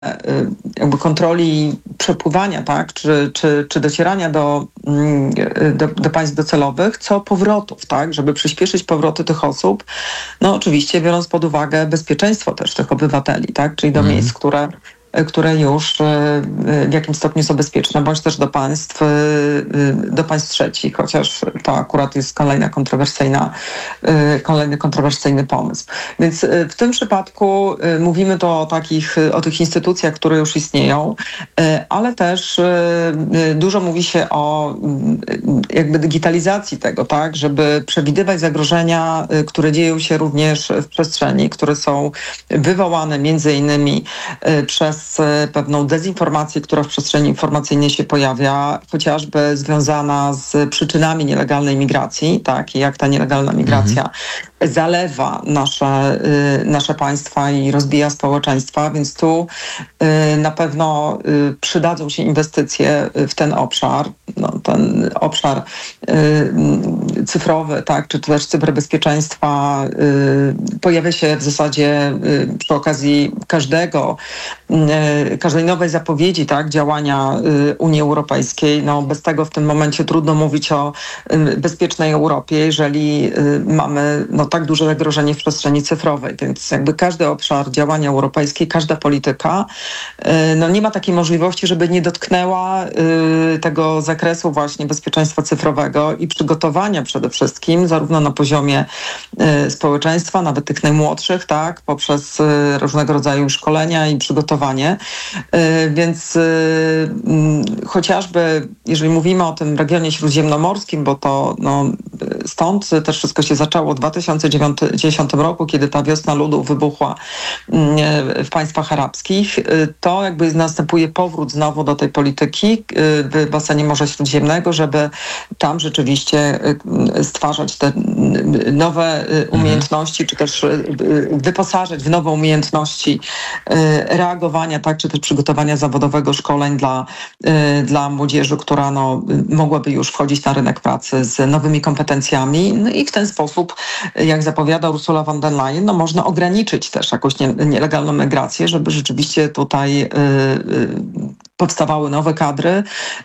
jakby kontroli przepływania, tak, czy docierania do państw docelowych, co powrotów, tak, żeby przyspieszyć powroty tych osób, no oczywiście biorąc pod uwagę bezpieczeństwo też tych obywateli, tak, czyli do miejsc, które już w jakimś stopniu są bezpieczne, bądź też do państw trzecich, chociaż to akurat jest kolejny kontrowersyjny pomysł. Więc w tym przypadku mówimy to o tych instytucjach, które już istnieją, ale też dużo mówi się o jakby digitalizacji tego, tak, żeby przewidywać zagrożenia, które dzieją się również w przestrzeni, które są wywołane między innymi przez pewną dezinformację, która w przestrzeni informacyjnej się pojawia, chociażby związana z przyczynami nielegalnej migracji, tak, i jak ta nielegalna migracja zalewa nasze państwa i rozbija społeczeństwa, więc tu na pewno przydadzą się inwestycje w ten obszar, ten obszar cyfrowy, tak, czy też cyberbezpieczeństwa pojawia się w zasadzie przy okazji każdej nowej zapowiedzi, tak, działania Unii Europejskiej. No, bez tego w tym momencie trudno mówić o bezpiecznej Europie, jeżeli mamy tak duże zagrożenie w przestrzeni cyfrowej. Więc jakby każdy obszar działania europejskiej, każda polityka nie ma takiej możliwości, żeby nie dotknęła tego zakresu właśnie bezpieczeństwa cyfrowego i przygotowania przede wszystkim, zarówno na poziomie społeczeństwa, nawet tych najmłodszych, tak, poprzez różnego rodzaju szkolenia i przygotowanie. Więc chociażby, jeżeli mówimy o tym regionie śródziemnomorskim, bo to stąd też wszystko się zaczęło w 2010 roku, kiedy ta wiosna ludów wybuchła w państwach arabskich, to jakby następuje powrót znowu do tej polityki w basenie Morza Śródziemnego, żeby tam rzeczywiście stwarzać te nowe umiejętności, czy też wyposażać w nowe umiejętności reagowania, tak, czy też przygotowania zawodowego szkoleń dla młodzieży, która mogłaby już wchodzić na rynek pracy z nowymi kompetencjami. No i w ten sposób, jak zapowiada Ursula von der Leyen, można ograniczyć też jakąś nielegalną migrację, żeby rzeczywiście tutaj powstawały nowe kadry,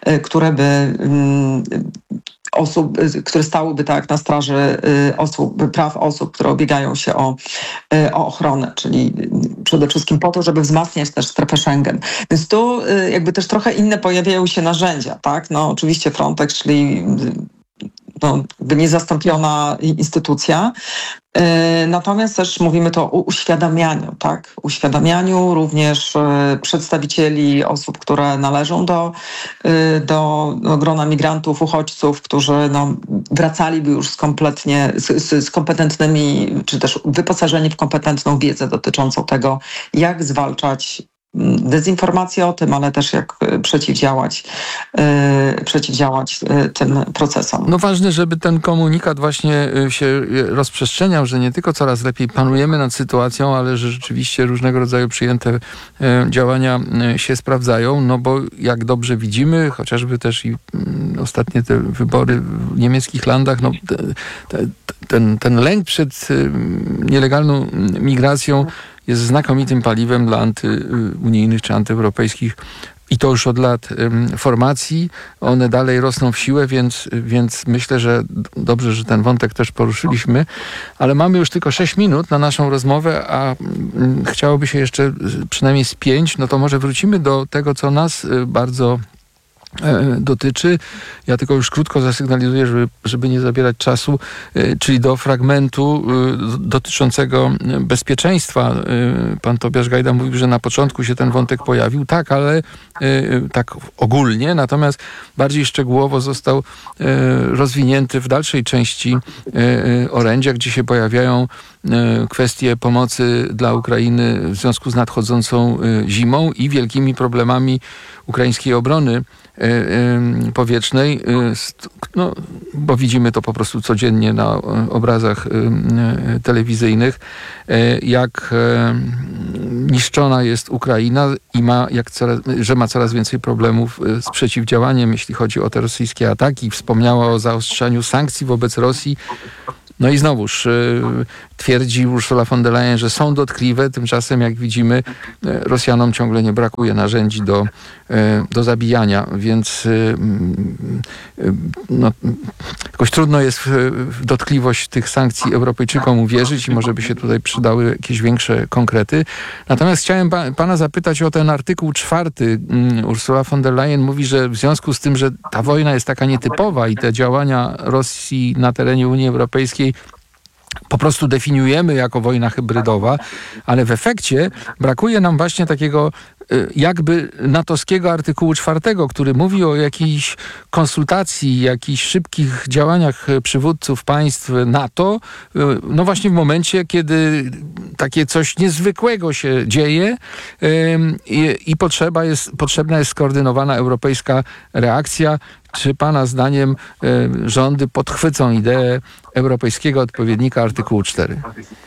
które stałyby tak na straży praw osób, które ubiegają się o ochronę, czyli przede wszystkim po to, żeby wzmacniać też strefę Schengen. Więc tu jakby też trochę inne pojawiają się narzędzia, tak? Oczywiście Frontex, czyli jakby niezastąpiona instytucja. Natomiast też mówimy to o uświadamianiu, tak? Uświadamianiu również przedstawicieli osób, które należą do grona migrantów, uchodźców, którzy wracaliby już z kompetentnymi, czy też wyposażeni w kompetentną wiedzę dotyczącą tego, jak zwalczać dezinformację o tym, ale też jak przeciwdziałać tym procesom. Ważne, żeby ten komunikat właśnie się rozprzestrzeniał, że nie tylko coraz lepiej panujemy nad sytuacją, ale że rzeczywiście różnego rodzaju przyjęte działania się sprawdzają, bo jak dobrze widzimy, chociażby też i ostatnie te wybory w niemieckich landach, ten lęk przed nielegalną migracją jest znakomitym paliwem dla antyunijnych czy antyeuropejskich i to już od lat formacji. One dalej rosną w siłę, więc myślę, że dobrze, że ten wątek też poruszyliśmy, ale mamy już tylko 6 minut na naszą rozmowę, a chciałoby się jeszcze przynajmniej z 5, to może wrócimy do tego, co nas bardzo dotyczy. Ja tylko już krótko zasygnalizuję, żeby nie zabierać czasu, czyli do fragmentu dotyczącego bezpieczeństwa. Pan Tobiasz Gajda mówił, że na początku się ten wątek pojawił, tak, ale tak ogólnie, natomiast bardziej szczegółowo został rozwinięty w dalszej części orędzia, gdzie się pojawiają kwestie pomocy dla Ukrainy w związku z nadchodzącą zimą i wielkimi problemami ukraińskiej obrony powietrznej, bo widzimy to po prostu codziennie na obrazach telewizyjnych, jak niszczona jest Ukraina i że ma coraz więcej problemów z przeciwdziałaniem, jeśli chodzi o te rosyjskie ataki. Wspomniała o zaostrzaniu sankcji wobec Rosji. No i znowuż twierdzi Ursula von der Leyen, że są dotkliwe, tymczasem jak widzimy Rosjanom ciągle nie brakuje narzędzi do zabijania, więc no, jakoś trudno jest w dotkliwość tych sankcji Europejczykom uwierzyć i może by się tutaj przydały jakieś większe konkrety. Natomiast chciałem pana zapytać o ten artykuł 4. Ursula von der Leyen mówi, że w związku z tym, że ta wojna jest taka nietypowa i te działania Rosji na terenie Unii Europejskiej po prostu definiujemy jako wojna hybrydowa, ale w efekcie brakuje nam właśnie takiego jakby natowskiego artykułu 4, który mówi o jakiejś konsultacji, jakichś szybkich działaniach przywódców państw NATO, no właśnie w momencie, kiedy takie coś niezwykłego się dzieje i potrzebna jest skoordynowana europejska reakcja. Czy pana zdaniem rządy podchwycą ideę europejskiego odpowiednika artykułu 4?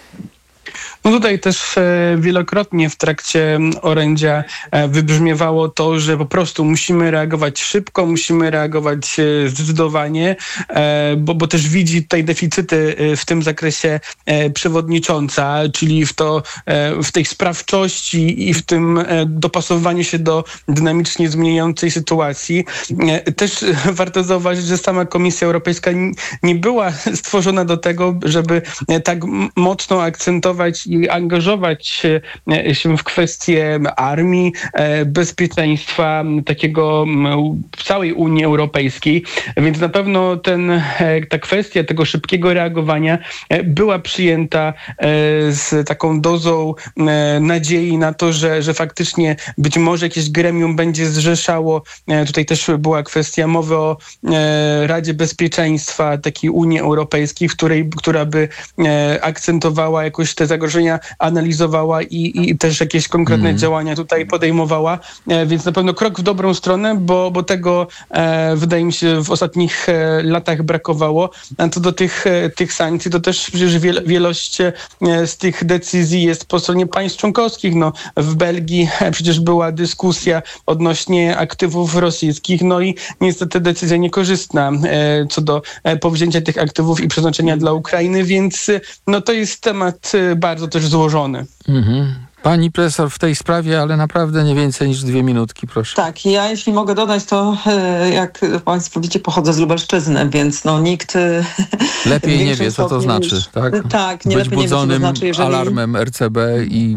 No tutaj też wielokrotnie w trakcie orędzia wybrzmiewało to, że po prostu musimy reagować szybko, musimy reagować zdecydowanie, bo też widzi tutaj deficyty w tym zakresie przewodnicząca, czyli w tej sprawczości i w tym dopasowaniu się do dynamicznie zmieniającej sytuacji. Też warto zauważyć, że sama Komisja Europejska nie była stworzona do tego, żeby tak mocno akcentować i angażować się w kwestie armii, bezpieczeństwa takiego w całej Unii Europejskiej. Więc na pewno ta kwestia tego szybkiego reagowania była przyjęta z taką dozą nadziei na to, że faktycznie być może jakieś gremium będzie zrzeszało. Tutaj też była kwestia mowy o Radzie Bezpieczeństwa takiej Unii Europejskiej, która by akcentowała jakoś te zagrożenia, analizowała i też jakieś konkretne działania tutaj podejmowała, więc na pewno krok w dobrą stronę, bo tego wydaje mi się w ostatnich latach brakowało. A co do tych sankcji, to też przecież wielość z tych decyzji jest po stronie państw członkowskich. No, w Belgii przecież była dyskusja odnośnie aktywów rosyjskich, no i niestety decyzja niekorzystna co do powzięcia tych aktywów i przeznaczenia dla Ukrainy, więc no to jest temat bardzo też złożony. Pani profesor w tej sprawie, ale naprawdę nie więcej niż 2 minutki, proszę. Tak, ja jeśli mogę dodać, to jak państwo widzicie, pochodzę z Lubelszczyzny, więc no nikt... Lepiej nie wie, co to znaczy, tak? Tak, nie być lepiej budzonym nie wie, co to znaczy, jeżeli... alarmem RCB i...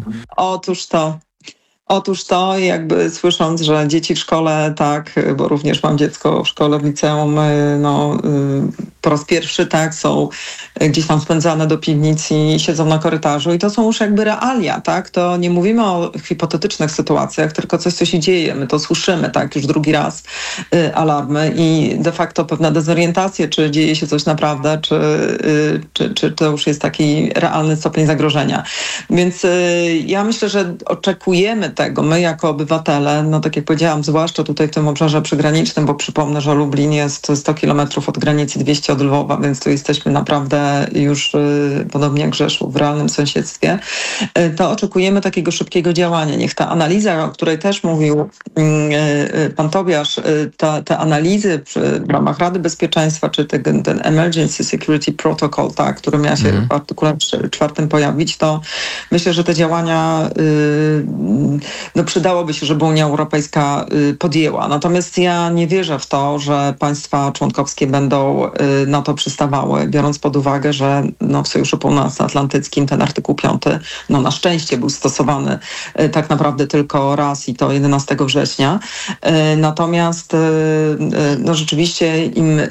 Otóż to, jakby słysząc, że dzieci w szkole, tak, bo również mam dziecko w szkole, w liceum, no po raz pierwszy, tak, są gdzieś tam spędzane do piwnicy i siedzą na korytarzu i to są już jakby realia, tak, to nie mówimy o hipotetycznych sytuacjach, tylko coś, co się dzieje, my to słyszymy, tak, już drugi raz alarmy i de facto pewna dezorientacja, czy dzieje się coś naprawdę, czy to już jest taki realny stopień zagrożenia. Więc ja myślę, że oczekujemy tego, my jako obywatele, no tak jak powiedziałam, zwłaszcza tutaj w tym obszarze przygranicznym, bo przypomnę, że Lublin jest 100 kilometrów od granicy, 200 od Lwowa, więc tu jesteśmy naprawdę już podobnie jak Rzeszów w realnym sąsiedztwie, to oczekujemy takiego szybkiego działania. Niech ta analiza, o której też mówił pan Tobiasz, te analizy w ramach Rady Bezpieczeństwa, czy ten Emergency Security Protocol, tak, który miał się w artykule 4 pojawić, to myślę, że te działania no przydałoby się, żeby Unia Europejska podjęła. Natomiast ja nie wierzę w to, że państwa członkowskie będą na to przystawały, biorąc pod uwagę, że no, w Sojuszu Północnoatlantyckim ten artykuł 5 no, na szczęście był stosowany tak naprawdę tylko raz i to 11 września. Natomiast no, rzeczywiście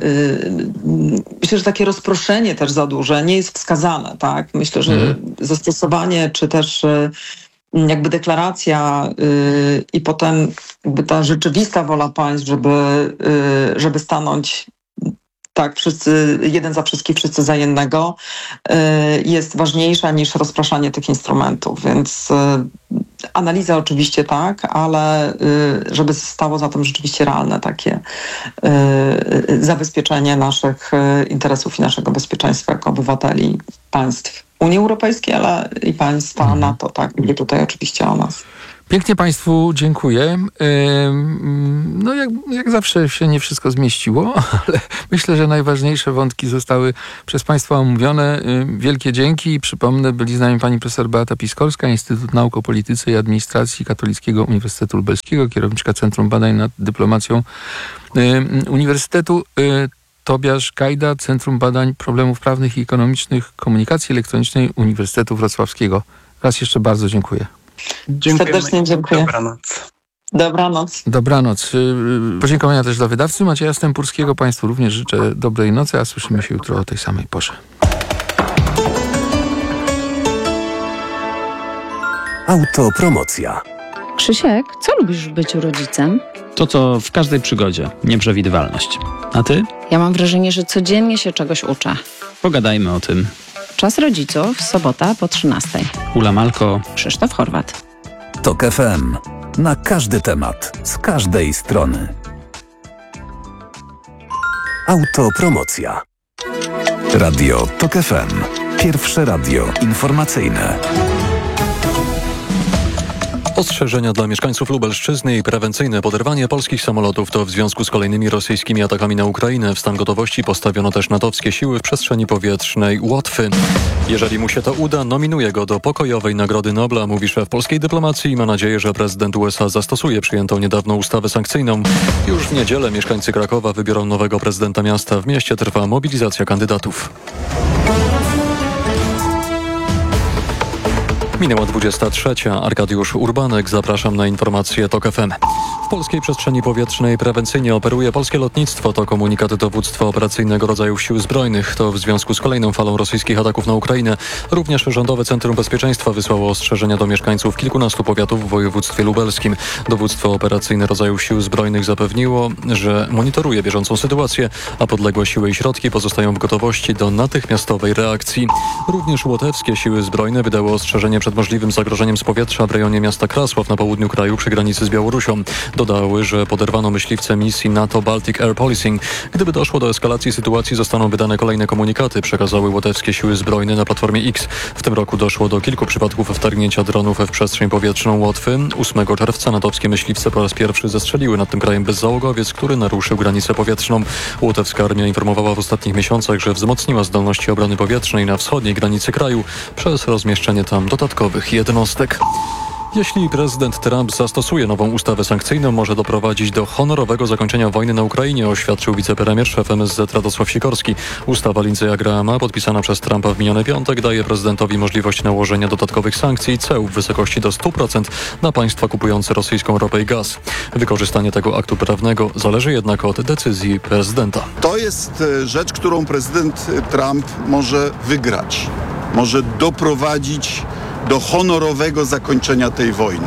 myślę, że takie rozproszenie też za duże nie jest wskazane. Tak? Myślę, że zastosowanie czy też jakby deklaracja i potem jakby ta rzeczywista wola państw, żeby stanąć tak, wszyscy, jeden za wszystkich, wszyscy za jednego, jest ważniejsza niż rozpraszanie tych instrumentów. Więc analiza oczywiście tak, ale żeby stało za tym rzeczywiście realne takie zabezpieczenie naszych interesów i naszego bezpieczeństwa jako obywateli państw Unii Europejskiej, ale i państwa NATO, tak, mówię tutaj oczywiście o nas. Pięknie Państwu dziękuję. No jak zawsze się nie wszystko zmieściło, ale myślę, że najważniejsze wątki zostały przez Państwa omówione. Wielkie dzięki. Przypomnę, byli z nami pani profesor Beata Piskorska, Instytut Nauk o Polityce i Administracji Katolickiego Uniwersytetu Lubelskiego, kierowniczka Centrum Badań nad Dyplomacją Uniwersytetu. Tobiasz Gajda, Centrum Badań Problemów Prawnych i Ekonomicznych Komunikacji Elektronicznej Uniwersytetu Wrocławskiego. Raz jeszcze bardzo dziękuję. Serdecznie dziękuję. Dobranoc. Dobranoc. Podziękowania też dla wydawcy Macieja Stępurskiego. Państwu również życzę dobrej nocy, a słyszymy się jutro o tej samej porze. Autopromocja. Krzysiek, co lubisz w byciu rodzicem? To, co w każdej przygodzie. Nieprzewidywalność. A ty? Ja mam wrażenie, że codziennie się czegoś uczę. Pogadajmy o tym. Czas rodziców, sobota po 13:00. Ula Malko. Krzysztof Horwat. TOK FM. Na każdy temat, z każdej strony. Autopromocja. Radio TOK FM. Pierwsze radio informacyjne. Ostrzeżenia dla mieszkańców Lubelszczyzny i prewencyjne poderwanie polskich samolotów to w związku z kolejnymi rosyjskimi atakami na Ukrainę. W stan gotowości postawiono też natowskie siły w przestrzeni powietrznej Łotwy. Jeżeli mu się to uda, nominuje go do pokojowej Nagrody Nobla, mówi szef polskiej dyplomacji i ma nadzieję, że prezydent USA zastosuje przyjętą niedawno ustawę sankcyjną. Już w niedzielę mieszkańcy Krakowa wybiorą nowego prezydenta miasta. W mieście trwa mobilizacja kandydatów. Minęła 23. Arkadiusz Urbanek. Zapraszam na informacje TOK FM. W polskiej przestrzeni powietrznej prewencyjnie operuje polskie lotnictwo. To komunikat dowództwa operacyjnego rodzajów sił zbrojnych. To w związku z kolejną falą rosyjskich ataków na Ukrainę. Również Rządowe Centrum Bezpieczeństwa wysłało ostrzeżenia do mieszkańców kilkunastu powiatów w województwie lubelskim. Dowództwo operacyjne rodzajów sił zbrojnych zapewniło, że monitoruje bieżącą sytuację, a podległe siły i środki pozostają w gotowości do natychmiastowej reakcji. Również łotewskie siły zbrojne wydały ostrzeżenie przed możliwym zagrożeniem z powietrza w rejonie miasta Krasław na południu kraju przy granicy z Białorusią. Dodały, że poderwano myśliwce misji NATO Baltic Air Policing. Gdyby doszło do eskalacji sytuacji, zostaną wydane kolejne komunikaty, przekazały łotewskie siły zbrojne na Platformie X. W tym roku doszło do kilku przypadków wtargnięcia dronów w przestrzeń powietrzną Łotwy. 8 czerwca natowskie myśliwce po raz pierwszy zestrzeliły nad tym krajem bezzałogowiec, który naruszył granicę powietrzną. Łotewska armia informowała w ostatnich miesiącach, że wzmocniła zdolności obrony powietrznej na wschodniej granicy kraju przez rozmieszczenie tam dodatkowych jednostek. Jeśli prezydent Trump zastosuje nową ustawę sankcyjną, może doprowadzić do honorowego zakończenia wojny na Ukrainie, oświadczył wicepremier szef MSZ Radosław Sikorski. Ustawa Lindsey'a Grahama, podpisana przez Trumpa w miniony piątek, daje prezydentowi możliwość nałożenia dodatkowych sankcji i ceł w wysokości do 100% na państwa kupujące rosyjską ropę i gaz. Wykorzystanie tego aktu prawnego zależy jednak od decyzji prezydenta. To jest rzecz, którą prezydent Trump może wygrać. Może doprowadzić do honorowego zakończenia tej wojny.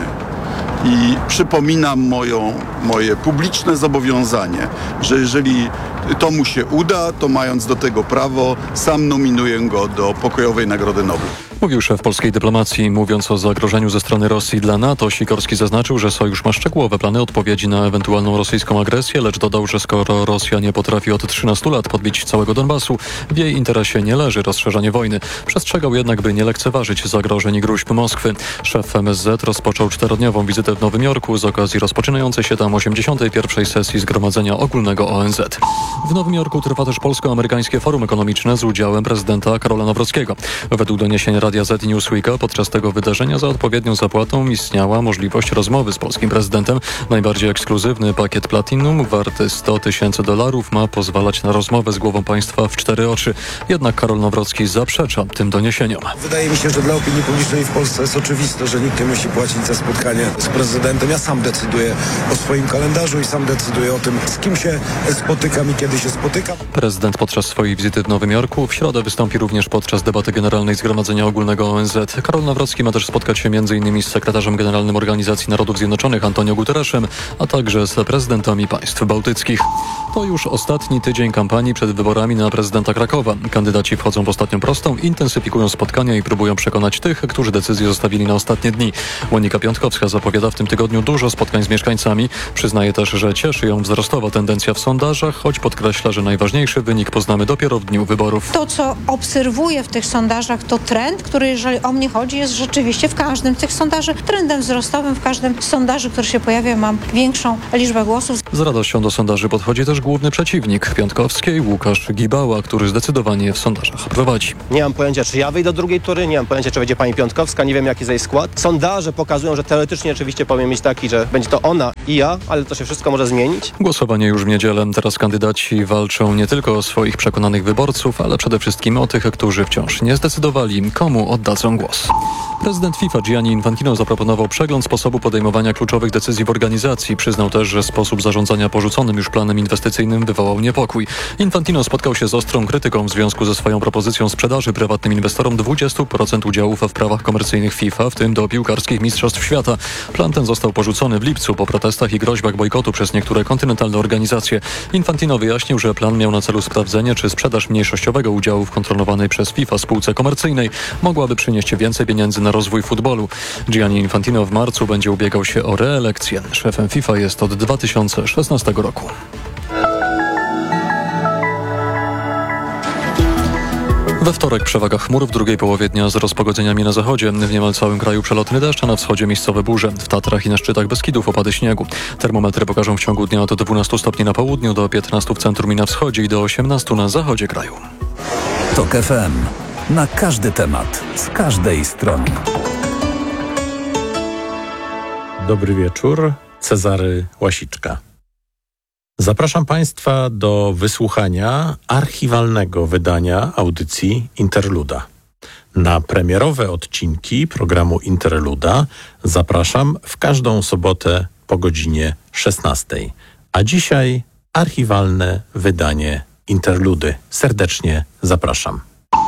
I przypominam moje publiczne zobowiązanie, że jeżeli to mu się uda, to mając do tego prawo, sam nominuję go do pokojowej Nagrody Nobla. Mówił szef polskiej dyplomacji. Mówiąc o zagrożeniu ze strony Rosji dla NATO, Sikorski zaznaczył, że sojusz ma szczegółowe plany odpowiedzi na ewentualną rosyjską agresję, lecz dodał, że skoro Rosja nie potrafi od 13 lat podbić całego Donbasu, w jej interesie nie leży rozszerzanie wojny. Przestrzegał jednak, by nie lekceważyć zagrożeń i gróźb Moskwy. Szef MSZ rozpoczął 4-dniową wizytę w Nowym Jorku z okazji rozpoczynającej się tam 81. sesji Zgromadzenia Ogólnego ONZ. W Nowym Jorku trwa też polsko-amerykańskie forum ekonomiczne z udziałem prezydenta Karola Nawrockiego. Według doniesień Radia Z i Newsweeka podczas tego wydarzenia za odpowiednią zapłatą istniała możliwość rozmowy z polskim prezydentem. Najbardziej ekskluzywny pakiet Platinum warty $100,000 ma pozwalać na rozmowę z głową państwa w 4 oczy. Jednak Karol Nawrocki zaprzecza tym doniesieniom. Wydaje mi się, że dla opinii publicznej w Polsce jest oczywiste, że nikt nie musi płacić za spotkanie z prezydentem. Ja sam decyduję o swoim kalendarzu i sam decyduję o tym, z kim się spotykam i kiedy się spotykam. Prezydent podczas swojej wizyty w Nowym Jorku w środę wystąpi również podczas debaty generalnej Zgromadzenia Ogólnego ONZ. Karol Nawrocki ma też spotkać się m.in. z sekretarzem generalnym Organizacji Narodów Zjednoczonych Antonio Guterresem, a także z prezydentami państw bałtyckich. To już ostatni tydzień kampanii przed wyborami na prezydenta Krakowa. Kandydaci wchodzą w ostatnią prostą, intensyfikują spotkania i próbują przekonać tych, którzy decyzję zostawili na ostatnie dni. Monika Piątkowska zapowiada w tym tygodniu dużo spotkań z mieszkańcami. Przyznaje też, że cieszy ją wzrostowa tendencja w sondażach, choć podkreśla, że najważniejszy wynik poznamy dopiero w dniu wyborów. To, co obserwuję w tych sondażach, to trend, który, jeżeli o mnie chodzi, jest rzeczywiście w każdym z tych sondaży trendem wzrostowym. W każdym z sondaży, który się pojawia, mam większą liczbę głosów. Z radością do sondaży podchodzi też główny przeciwnik Piątkowskiej, Łukasz Gibała, który zdecydowanie w sondażach prowadzi. Nie mam pojęcia, czy ja wyjdę do drugiej tury, nie mam pojęcia, czy będzie pani Piątkowska, nie wiem, jaki jest jej skład. Sondaże pokazują, że teoretycznie oczywiście powinien mieć taki, że będzie to ona i ja, ale to się wszystko może zmienić. Głosowanie już w niedzielę. Teraz kandydaci walczą nie tylko o swoich przekonanych wyborców, ale przede wszystkim o tych, którzy wciąż nie zdecydowali, komu oddadzą głos. Prezydent FIFA Gianni Infantino zaproponował przegląd sposobu podejmowania kluczowych decyzji w organizacji. Przyznał też, że sposób zarządzania porzuconym już planem inwestycyjnym wywołał niepokój. Infantino spotkał się z ostrą krytyką w związku ze swoją propozycją sprzedaży prywatnym inwestorom 20% udziałów w prawach komercyjnych FIFA, w tym do piłkarskich mistrzostw świata. Plan ten został porzucony w lipcu po protestach i groźbach bojkotu przez niektóre kontynentalne organizacje. Infantino wyjaśnił, że plan miał na celu sprawdzenie, czy sprzedaż mniejszościowego udziału w kontrolowanej przez FIFA spółce komercyjnej mogłaby przynieść więcej pieniędzy na rozwój futbolu. Gianni Infantino w marcu będzie ubiegał się o reelekcję. Szefem FIFA jest od 2016 roku. We wtorek przewaga chmur, w drugiej połowie dnia z rozpogodzeniami na zachodzie. W niemal całym kraju przelotny deszcz, a na wschodzie miejscowe burze. W Tatrach i na szczytach Beskidów opady śniegu. Termometry pokażą w ciągu dnia od 12 stopni na południu, do 15 w centrum i na wschodzie i do 18 na zachodzie kraju. TOK FM. Na każdy temat, z każdej strony. Dobry wieczór, Cezary Łasiczka. Zapraszam Państwa do wysłuchania archiwalnego wydania audycji Interluda. Na premierowe odcinki programu Interluda zapraszam w każdą sobotę po godzinie 16. A dzisiaj archiwalne wydanie Interludy. Serdecznie zapraszam.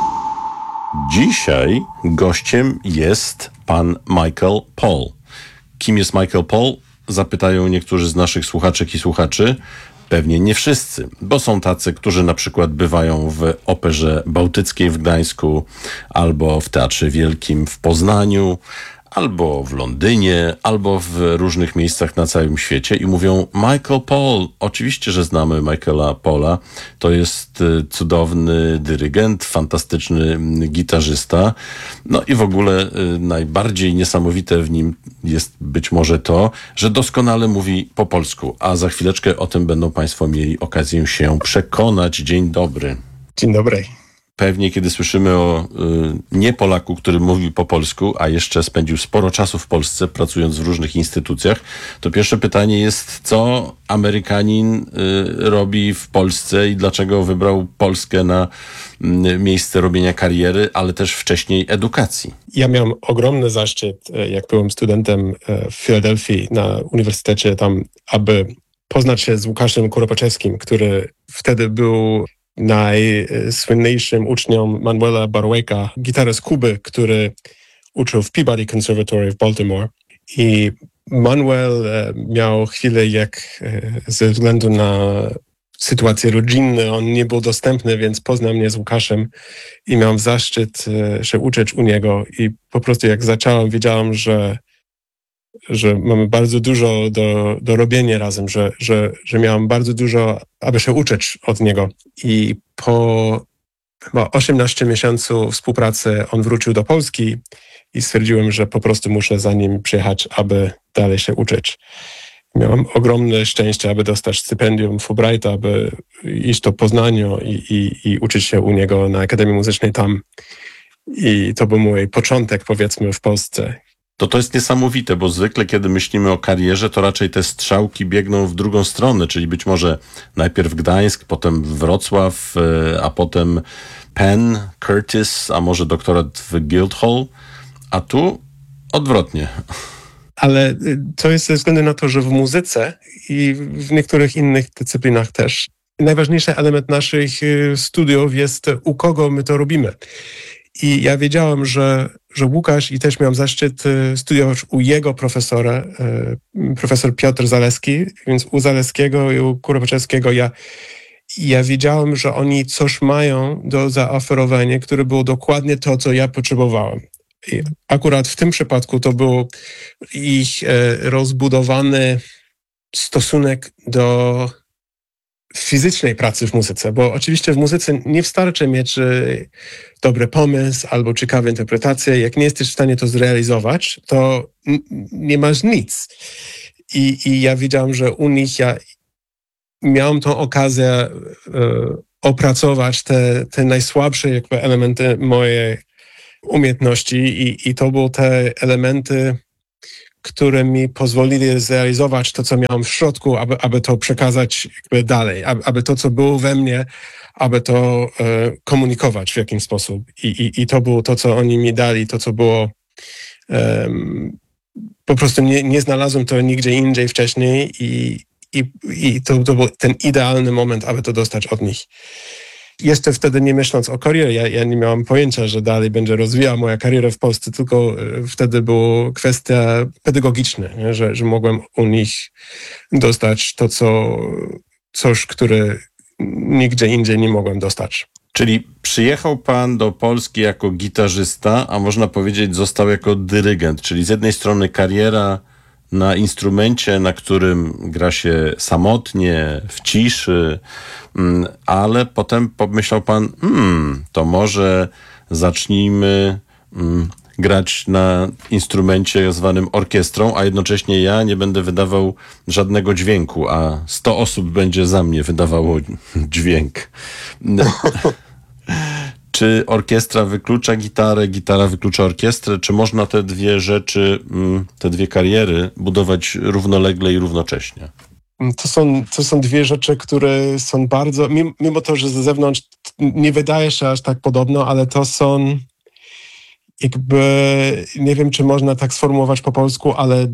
Dzisiaj gościem jest pan Michael Paul. Kim jest Michael Paul? Zapytają niektórzy z naszych słuchaczek i słuchaczy. Pewnie nie wszyscy, bo są tacy, którzy na przykład bywają w Operze Bałtyckiej w Gdańsku, albo w Teatrze Wielkim w Poznaniu, albo w Londynie, albo w różnych miejscach na całym świecie i mówią: Michael Paul. Oczywiście, że znamy Michaela Paula. To jest cudowny dyrygent, fantastyczny gitarzysta. No i w ogóle najbardziej niesamowite w nim jest być może to, że doskonale mówi po polsku. A za chwileczkę o tym będą Państwo mieli okazję się przekonać. Dzień dobry. Dzień dobry. Pewnie kiedy słyszymy o nie-Polaku, który mówi po polsku, a jeszcze spędził sporo czasu w Polsce, pracując w różnych instytucjach, to pierwsze pytanie jest, co Amerykanin robi w Polsce i dlaczego wybrał Polskę na miejsce robienia kariery, ale też wcześniej edukacji? Ja miałem ogromny zaszczyt, jak byłem studentem w Filadelfii na uniwersytecie tam, aby poznać się z Łukaszem Kuropaczewskim, który wtedy był najsłynniejszym uczniom Manuela Barłeka, gitarę z Kuby, który uczył w Peabody Conservatory w Baltimore. I Manuel miał chwilę, jak ze względu na sytuacje rodzinne, on nie był dostępny, więc poznał mnie z Łukaszem i miałem zaszczyt się uczyć u niego. I po prostu jak zacząłem, wiedziałem, że mamy bardzo dużo do robienia razem, że miałem bardzo dużo, aby się uczyć od niego. I po chyba 18 miesięcy współpracy on wrócił do Polski i stwierdziłem, że po prostu muszę za nim przyjechać, aby dalej się uczyć. Miałem ogromne szczęście, aby dostać stypendium Fulbrighta, aby iść do Poznania i uczyć się u niego na Akademii Muzycznej tam. I to był mój początek, powiedzmy, w Polsce. To jest niesamowite, bo zwykle kiedy myślimy o karierze, to raczej te strzałki biegną w drugą stronę, czyli być może najpierw Gdańsk, potem Wrocław, a potem Penn, Curtis, a może doktorat w Guildhall, a tu odwrotnie. Ale to jest ze względu na to, że w muzyce i w niektórych innych dyscyplinach też najważniejszy element naszych studiów jest, u kogo my to robimy. I ja wiedziałem, że Łukasz, i też miałem zaszczyt studiować u jego profesora, profesor Piotr Zaleski, więc u Zaleskiego i u Kuropaczewskiego ja wiedziałem, że oni coś mają do zaoferowania, które było dokładnie to, co ja potrzebowałem. I akurat w tym przypadku to był ich rozbudowany stosunek do fizycznej pracy w muzyce, bo oczywiście w muzyce nie wystarczy mieć dobry pomysł albo ciekawe interpretacje. Jak nie jesteś w stanie to zrealizować, to nie masz nic. I ja widziałem, że u nich ja miałem tą okazję opracować te najsłabsze jakby elementy mojej umiejętności i to były te elementy, które mi pozwolili zrealizować to, co miałem w środku, aby to przekazać jakby dalej, aby to, co było we mnie, aby to komunikować w jakiś sposób. I to było to, co oni mi dali, to, co było po prostu nie znalazłem to nigdzie indziej wcześniej i to był ten idealny moment, aby to dostać od nich. Jeszcze wtedy nie myśląc o karierze, ja nie miałem pojęcia, że dalej będzie rozwijała moja kariera w Polsce, tylko wtedy była kwestia pedagogiczna, nie? Że mogłem u nich dostać to, coś, które nigdzie indziej nie mogłem dostać. Czyli przyjechał pan do Polski jako gitarzysta, a można powiedzieć został jako dyrygent, czyli z jednej strony kariera na instrumencie, na którym gra się samotnie, w ciszy, ale potem pomyślał pan, to może zacznijmy grać na instrumencie zwanym orkiestrą, a jednocześnie ja nie będę wydawał żadnego dźwięku, a 100 osób będzie za mnie wydawało dźwięk. Czy orkiestra wyklucza gitarę, gitara wyklucza orkiestrę? Czy można te dwie rzeczy, te dwie kariery budować równolegle i równocześnie? To są dwie rzeczy, które są bardzo, mimo to, że ze zewnątrz nie wydaje się aż tak podobno, ale to są jakby, nie wiem, czy można tak sformułować po polsku, ale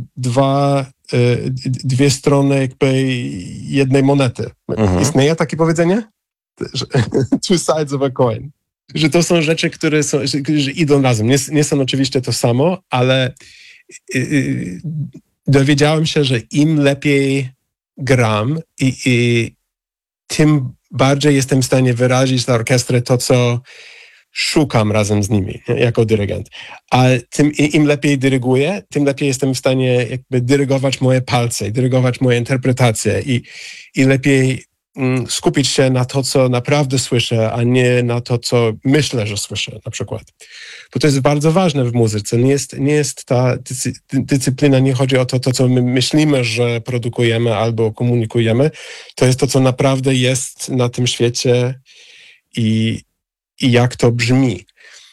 dwie strony jakby jednej monety. Istnieje takie powiedzenie? Two sides of a coin. Że to są rzeczy, które że idą razem. Nie są oczywiście to samo, ale dowiedziałem się, że im lepiej gram i tym bardziej jestem w stanie wyrazić na orkiestrę to, co szukam razem z nimi, jako dyrygent. A im lepiej dyryguję, tym lepiej jestem w stanie jakby dyrygować moje palce, dyrygować moje interpretacje i lepiej skupić się na to, co naprawdę słyszę, a nie na to, co myślę, że słyszę, na przykład. Bo to jest bardzo ważne w muzyce. Nie jest ta dyscyplina, nie chodzi o to, co my myślimy, że produkujemy albo komunikujemy. To jest to, co naprawdę jest na tym świecie i jak to brzmi.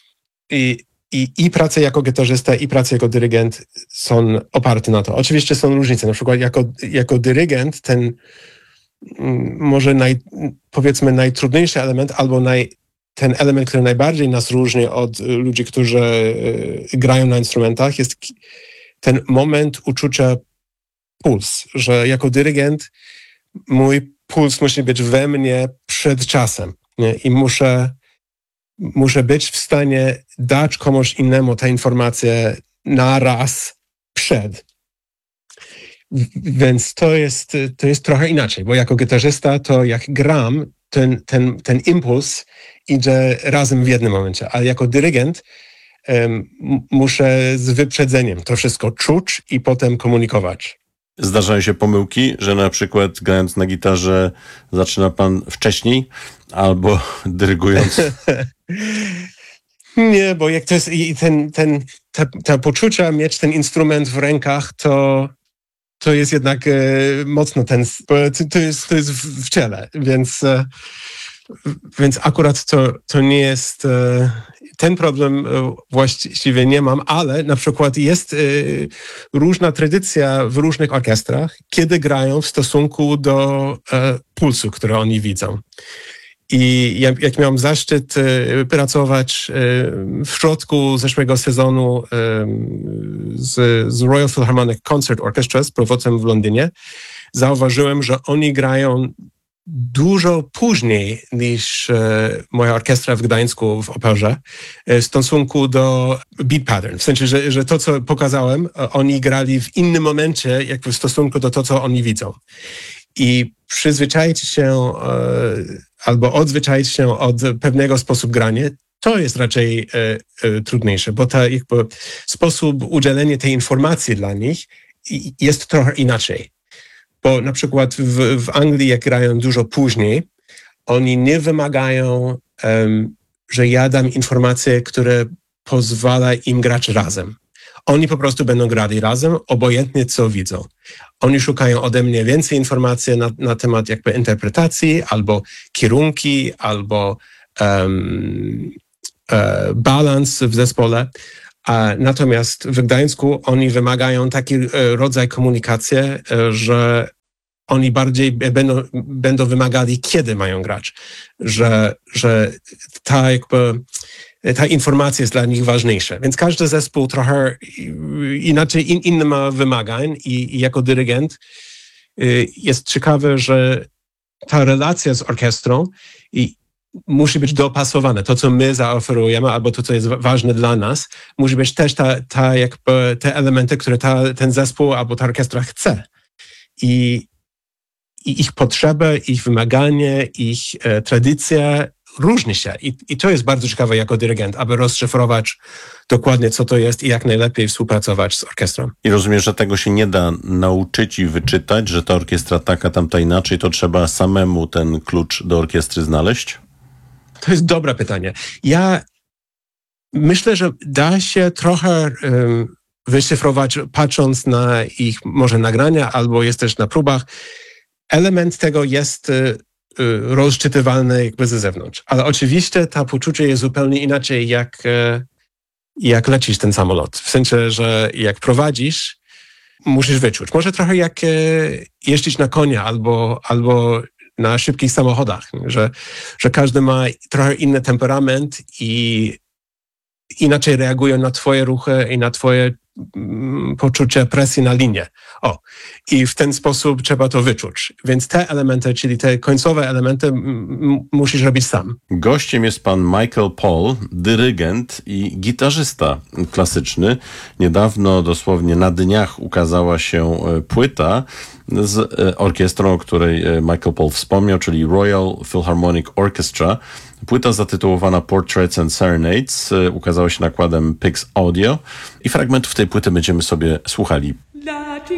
I praca jako gitarzysta, i praca jako dyrygent są oparte na to. Oczywiście są różnice. Na przykład jako dyrygent może powiedzmy najtrudniejszy element, albo ten element, który najbardziej nas różni od ludzi, którzy grają na instrumentach, jest ten moment uczucia puls, że jako dyrygent mój puls musi być we mnie przed czasem, nie? I muszę być w stanie dać komuś innemu tę informację na raz przed. Więc to jest trochę inaczej, bo jako gitarzysta to jak gram, ten impuls idzie razem w jednym momencie, ale jako dyrygent muszę z wyprzedzeniem to wszystko czuć i potem komunikować. Zdarzają się pomyłki, że na przykład grając na gitarze zaczyna pan wcześniej albo dyrygując? Nie, bo jak to jest ta poczucia mieć ten instrument w rękach, to jest jednak mocno to jest w ciele, więc akurat to nie jest, ten problem właściwie nie mam, ale na przykład jest różna tradycja w różnych orkiestrach, kiedy grają w stosunku do pulsu, który oni widzą. I jak miałem zaszczyt pracować w środku zeszłego sezonu z Royal Philharmonic Concert Orchestra z prowadzem w Londynie, zauważyłem, że oni grają dużo później niż moja orkiestra w Gdańsku w operze w stosunku do beat pattern. W sensie, że to, co pokazałem, oni grali w innym momencie, jakby w stosunku do to, co oni widzą. I przyzwyczaić się albo odzwyczaić się od pewnego sposobu grania, to jest raczej trudniejsze, bo jakby sposób udzielenia tej informacji dla nich jest trochę inaczej. Bo na przykład w Anglii, jak grają dużo później, oni nie wymagają, że ja dam informacje, które pozwala im grać razem. Oni po prostu będą grali razem, obojętnie co widzą. Oni szukają ode mnie więcej informacji na temat jakby interpretacji, albo kierunki, albo balans w zespole. Natomiast w Gdańsku oni wymagają taki rodzaj komunikacji, że oni bardziej będą wymagali, kiedy mają grać. Że ta informacja jest dla nich ważniejsza. Więc każdy zespół trochę inaczej, inny ma wymagań i jako dyrygent jest ciekawe, że ta relacja z orkiestrą musi być dopasowane. To, co my zaoferujemy, albo to, co jest ważne dla nas, musi być też te elementy, które ten zespół albo ta orkiestra chce. I ich potrzeby, ich wymaganie, ich tradycje różni się. I to jest bardzo ciekawe jako dyrygent, aby rozszyfrować dokładnie, co to jest i jak najlepiej współpracować z orkiestrą. I rozumiem, że tego się nie da nauczyć i wyczytać, że ta orkiestra taka, tamta inaczej, to trzeba samemu ten klucz do orkiestry znaleźć? To jest dobre pytanie. Ja myślę, że da się trochę wyszyfrować, patrząc na ich może nagrania, albo jest też na próbach. Element tego jest rozczytywalny jakby ze zewnątrz. Ale oczywiście to poczucie jest zupełnie inaczej, jak lecisz ten samolot. W sensie, że jak prowadzisz, musisz wyczuć. Może trochę jak jeździć na konia albo na szybkich samochodach, że każdy ma trochę inny temperament i inaczej reagują na twoje ruchy i na twoje poczucie presji na linię. I w ten sposób trzeba to wyczuć. Więc te elementy, czyli te końcowe elementy musisz robić sam. Gościem jest pan Michael Paul, dyrygent i gitarzysta klasyczny. Niedawno, dosłownie na dniach, ukazała się płyta z orkiestrą, o której Michael Paul wspomniał, czyli Royal Philharmonic Orchestra. Płyta zatytułowana Portraits and Serenades ukazała się nakładem Pix Audio i fragmentów tej płyty będziemy sobie słuchali.